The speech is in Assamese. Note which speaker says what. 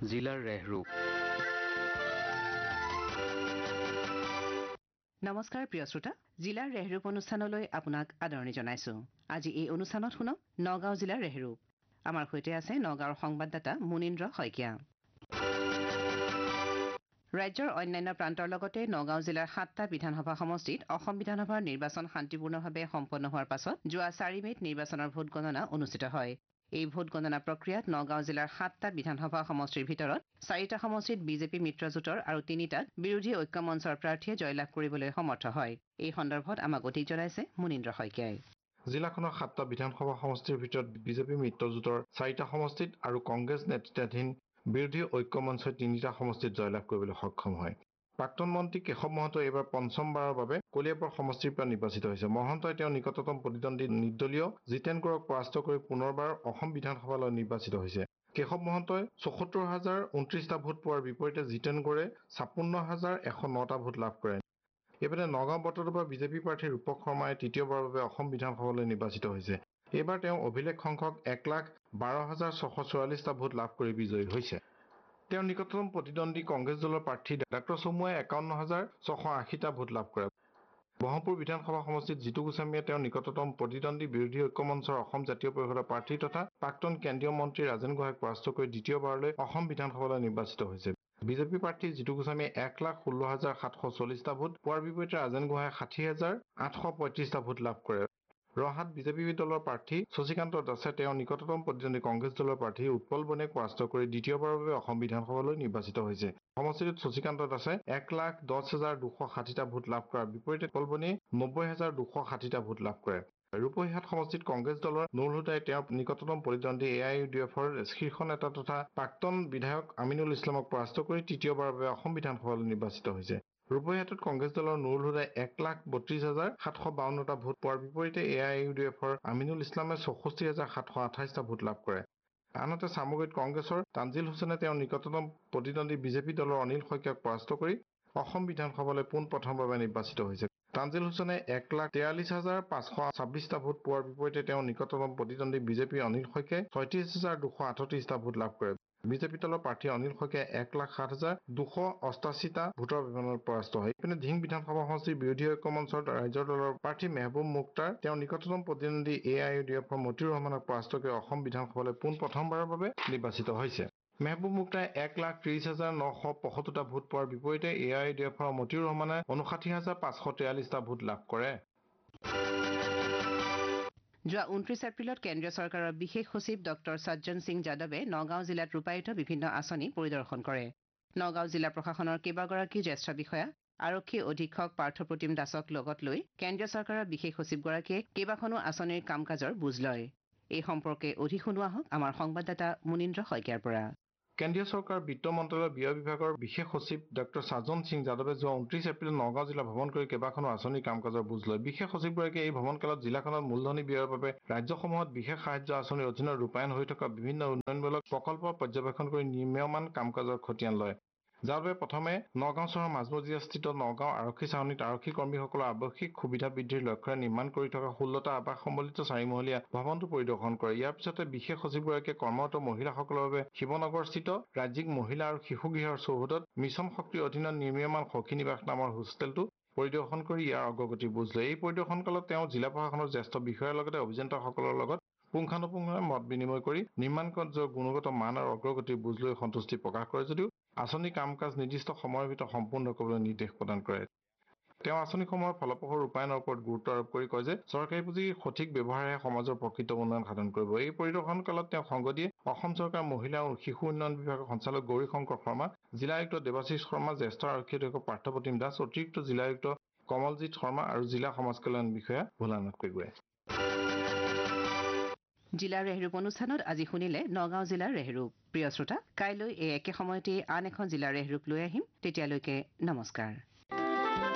Speaker 1: জিলাৰ ৰেহৰূপ।
Speaker 2: নমস্কাৰ প্ৰিয় শ্ৰোতা, জিলাৰ ৰেহৰূপ অনুষ্ঠানলৈ আপোনাক আদৰণি জনাইছো। আজি এই অনুষ্ঠানত শুনক নগাঁও জিলাৰ ৰেহৰূপ। আমাৰ সৈতে আছে নগাঁৱৰ সংবাদদাতা মুনীন্দ্ৰ শইকীয়া। ৰাজ্যৰ অন্যান্য প্ৰান্তৰ লগতে নগাঁও জিলাৰ 7টা বিধানসভা সমষ্টিত অসম বিধানসভাৰ নিৰ্বাচন শান্তিপূৰ্ণভাৱে সম্পন্ন হোৱাৰ পাছত যোৱা 4 মে'ত নিৰ্বাচনৰ ভোট গণনা অনুষ্ঠিত হয়। এই ভোট গণনা প্ৰক্ৰিয়াত নগাঁও জিলাৰ 7টা বিধানসভা সমষ্টিৰ ভিতৰত 4টা সমষ্টিত বিজেপি মিত্ৰজোঁটৰ আৰু 3টাত বিৰোধী ঐক্য মঞ্চৰ প্ৰাৰ্থীয়ে জয়লাভ কৰিবলৈ সমৰ্থ হয়। এই সন্দৰ্ভত আমাক অধিক জনাইছে মুনীন্দ্ৰ শইকীয়াই।
Speaker 3: জিলাখনৰ 7টা বিধানসভা সমষ্টিৰ ভিতৰত বিজেপি মিত্ৰজোঁটৰ 4টা সমষ্টিত আৰু কংগ্ৰেছ নেতৃত্বাধীন বিৰোধী ঐক্য মঞ্চই 3টা সমষ্টিত জয়লাভ কৰিবলৈ সক্ষম হয়। প্ৰাক্তন মন্ত্ৰী কেশৱ মহন্ত এইবাৰ পঞ্চমবাৰৰ বাবে কলিয়াবৰ সমষ্টিৰ পৰা নিৰ্বাচিত হৈছে। মহন্তই তেওঁৰ নিকটতম প্ৰতিদ্বন্দ্বী নিৰ্দলীয় জিতেন গৌড়ক পৰাস্ত কৰি পুনৰবাৰ অসম বিধানসভালৈ নিৰ্বাচিত হৈছে। কেশৱ মহন্তই ৭৪,029টা ভোট পোৱাৰ বিপৰীতে জিতেন গৌড়ে ৫৬,১০৯টা ভোট লাভ কৰে। এইবাৰে নগাঁও বটদ্ৰৱাৰ পৰা বিজেপি প্ৰাৰ্থী ৰূপক শৰ্মাই তৃতীয়বাৰৰ বাবে অসম বিধানসভালৈ নিৰ্বাচিত হৈছে। এইবাৰ তেওঁ অভিলেখ সংখ্যক ১,১২,৬৪৪টা ভোট লাভ কৰি বিজয়ী হৈছে। তেওঁৰ নিকটতম প্ৰতিদ্বন্দ্বী কংগ্ৰেছ দলৰ প্ৰাৰ্থী ডাঃ চমুৱাই ৫১,৬৮০টা ভোট লাভ কৰে। ব্ৰহ্মপুৰ বিধানসভা সমষ্টিত জিতু গোস্বামীয়ে তেওঁৰ নিকটতম প্ৰতিদ্বন্দ্বী বিৰোধী ঐক্য মঞ্চৰ অসম জাতীয় পৰিষদৰ প্ৰাৰ্থী তথা প্ৰাক্তন কেন্দ্ৰীয় মন্ত্ৰী ৰাজেন গোহাঁইক পৰাস্ত কৰি দ্বিতীয়বাৰলৈ অসম বিধানসভালৈ নিৰ্বাচিত হৈছে। বিজেপি প্ৰাৰ্থী জিতু গোস্বামীয়ে ১,১৬,৭৪০টা ভোট পোৱাৰ বিপৰীতে ৰাজেন গোহাঁইয়ে ৬০,৮৩৫টা ভোট লাভ কৰে। ৰহাত বিজেপি দলৰ প্ৰাৰ্থী শশীকান্ত দাসে তেওঁৰ নিকটতম প্ৰতিদ্বন্দ্বী কংগ্ৰেছ দলৰ প্ৰাৰ্থী উৎপল বনিয়াক পৰাস্ত কৰি দ্বিতীয়বাৰৰ বাবে অসম বিধানসভালৈ নিৰ্বাচিত হৈছে। সমষ্টিটোত শশীকান্ত দাসে ১,১০,২৬০টা ভোট লাভ কৰাৰ বিপৰীতে উৎপল বনিয়াই ৯০,২৬০টা ভোট লাভ কৰে। ৰূপহীহাট সমষ্টিত কংগ্ৰেছ দলৰ নুৰুল হুদাই তেওঁৰ নিকটতম প্ৰতিদ্বন্দ্বী AIUDFৰ শীৰ্ষ নেতা তথা প্ৰাক্তন বিধায়ক আমিনুল ইছলামক পৰাস্ত কৰি তৃতীয়বাৰৰ বাবে অসম বিধানসভালৈ নিৰ্বাচিত হৈছে। ৰূপহীহাটত কংগ্ৰেছ দলৰ নুৰুল হুদাই ১,৩২,৭৫২টা ভোট পোৱাৰ বিপৰীতে AIUDFৰ আমিনুল ইছলামে ৬৪,৭২৮টা ভোট লাভ কৰে। আনহাতে চামগুৰিত কংগ্ৰেছৰ তানজিল হুছেইনে তেওঁৰ নিকটতম প্ৰতিদ্বন্দ্বী বিজেপি দলৰ অনিল শইকীয়াক পৰাস্ত কৰি অসম বিধানসভালৈ পোনপ্ৰথমবাৰৰ বাবে নিৰ্বাচিত হৈছে। তানজিল হুছেইনে ১,৪৩,৫২৬টা ভোট পোৱাৰ বিপৰীতে তেওঁৰ নিকটতম প্ৰতিদ্বন্দ্বী বিজেপিৰ অনিল শইকীয়াই ৩৬,২৩৮টা ভোট লাভ কৰে। বিজেপি দলৰ প্ৰাৰ্থী অনিল শইকীয়াই ১,০৭,২৮৮টা ভোটৰ ব্যৱধানত পৰাস্ত হয়। ইপিনে ধিং বিধানসভা সমষ্টিৰ বিৰোধী ঐক্য মঞ্চৰ ৰাইজৰ দলৰ প্ৰাৰ্থী মেহবুব মুখতাৰ তেওঁৰ নিকটতম প্ৰতিদ্বন্দ্বী AIUDFৰ মতিউৰ ৰহমানক পৰাস্ত কৰি অসম বিধানসভালৈ পোনপ্ৰথমবাৰৰ বাবে নিৰ্বাচিত হৈছে। মেহবুব মুখতাৰে ১,৩০,৯৭৫টা ভোট পোৱাৰ বিপৰীতে AIUDFৰ মতিউৰ ৰহমানে ৫৯,৫৪৩টা ভোট লাভ কৰে।
Speaker 2: যোৱা ২৯ এপ্ৰিলত কেন্দ্ৰীয় চৰকাৰৰ বিশেষ সচিব ডক্টৰ সজ্জন সিং যাদৱে নগাঁও জিলাত ৰূপায়িত বিভিন্ন আঁচনি পৰিদৰ্শন কৰে। নগাঁও জিলা প্ৰশাসনৰ কেইবাগৰাকী জ্যেষ্ঠ বিষয়া, আৰক্ষী অধীক্ষক পাৰ্থপ্ৰতিম দাসক লগত লৈ কেন্দ্ৰীয় চৰকাৰৰ বিশেষ সচিবগৰাকীয়ে কেইবাখনো আঁচনিৰ কাম কাজৰ বুজ লয়। এই সম্পৰ্কে অধিক শুনোৱা হওক আমাৰ সংবাদদাতা মুনীন্দ্ৰ শইকীয়াৰ পৰা।
Speaker 3: কেন্দ্ৰীয় চৰকাৰৰ বিত্ত মন্ত্ৰালয়ৰ ব্যয় বিভাগৰ বিশেষ সচিব ডক্টৰ সজ্জন সিং যাদৱে যোৱা ২৯ এপ্ৰিলত নগাঁও জিলা ভ্ৰমণ কৰি কেইবাখনো আঁচনিৰ কাম কাজৰ বুজ লয়। বিশেষ সচিবগৰাকীয়ে এই ভ্ৰমণকালত জিলাখনত মূলধনী ব্যয়ৰ বাবে ৰাজ্যসমূহত বিশেষ সাহায্য আঁচনিৰ অধীনত ৰূপায়ণ হৈ থকা বিভিন্ন উন্নয়নমূলক প্ৰকল্প পৰ্যবেক্ষণ কৰি নিৰ্মীয়মান কাম কাজৰ খতিয়ান লয়। যাৰ বাবে প্ৰথমে নগাঁও চহৰৰ মাজমজিয়াস্থিত নগাঁও আৰক্ষী ছাউনীত আৰক্ষী কৰ্মীসকলৰ আৱশ্যিক সুবিধা বৃদ্ধিৰ লক্ষ্যৰে নিৰ্মাণ কৰি থকা ১৬টা আৱাস সম্বলিত ৪মহলীয়া ভৱনটো পৰিদৰ্শন কৰে। ইয়াৰ পিছতে বিশেষ সচিবগৰাকীয়ে কৰ্মৰত মহিলাসকলৰ বাবে শিৱনগৰস্থিত ৰাজ্যিক মহিলা আৰু শিশু গৃহৰ চৌহদত মিছন শক্তিৰ অধীনত নিৰ্মীয়মান সখী নিবাস নামৰ হোষ্টেলটো পৰিদৰ্শন কৰি ইয়াৰ অগ্ৰগতি বুজ লয়। এই পৰিদৰ্শন কালত তেওঁ জিলা প্ৰশাসনৰ জ্যেষ্ঠ বিষয়াৰ লগতে অভিযন্তাসকলৰ লগত পুংখানুপুংখভাৱে মত বিনিময় কৰি নিৰ্মাণ কাৰ্যৰ গুণগত মান আৰু অগ্ৰগতিৰ বুজ লৈ সন্তুষ্টি প্ৰকাশ কৰে যদিও আঁচনি কাম কাজ নিৰ্দিষ্ট সময়ৰ ভিতৰত সম্পূৰ্ণ কৰিবলৈ নিৰ্দেশ প্ৰদান কৰে। তেওঁ আঁচনিসমূহৰ ফলপ্ৰসূ ৰূপায়ণৰ ওপৰত গুৰুত্ব আৰোপ কৰি কয় যে চৰকাৰী পুঁজিৰ সঠিক ব্যৱহাৰেহে সমাজৰ প্ৰকৃত উন্নয়ন সাধন কৰিব। এই পৰিদৰ্শন কালত তেওঁ সংগ দিয়ে অসম চৰকাৰৰ মহিলা আৰু শিশু উন্নয়ন বিভাগৰ সঞ্চালক গৌৰী শংকৰ শৰ্মা, জিলা আয়ুক্ত দেৱাশীষ শৰ্মা, জ্যেষ্ঠ আৰক্ষী অধীক্ষক পাৰ্থপ্ৰতিম দাস, অতিৰিক্ত জিলা আয়ুক্ত কমলজিৎ শৰ্মা আৰু জিলা সমাজ কল্যাণ বিষয়া ভোলানাথ পেগুৱাই।
Speaker 2: জিলাৰ ৰেহৰূপ অনুষ্ঠানত আজি শুনিলে নগাঁও জিলাৰ ৰেহৰূপ। প্ৰিয় শ্ৰোতা, কাইলৈ এই একে সময়তে আন এখন জিলাৰ ৰেহৰূপ লৈ আহিম। তেতিয়ালৈকে নমস্কাৰ।